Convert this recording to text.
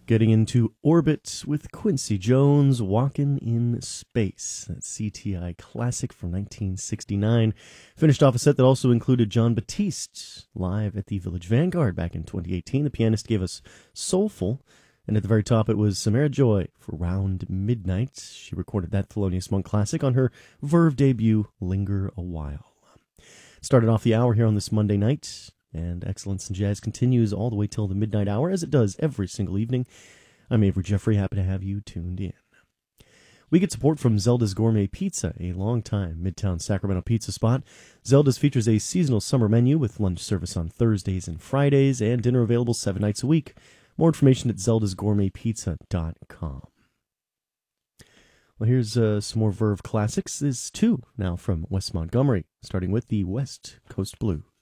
Getting into orbit with Quincy Jones, Walkin' in Space. That CTI classic from 1969. Finished off a set that also included Jon Batiste live at the Village Vanguard back in 2018. The pianist gave us Soulful. And at the very top, it was Samara Joy for Round Midnight. She recorded that Thelonious Monk classic on her Verve debut, Linger a While. Started off the hour here on this Monday night. And Excellence in Jazz continues all the way till the midnight hour, as it does every single evening. I'm Avery Jeffrey, happy to have you tuned in. We get support from Zelda's Gourmet Pizza, a long-time Midtown Sacramento pizza spot. Zelda's features a seasonal summer menu with lunch service on Thursdays and Fridays, and dinner available 7 nights a week. More information at zeldasgourmetpizza.com. Well, here's some more Verve classics. There's two now from Wes Montgomery, starting with the West Coast Blues.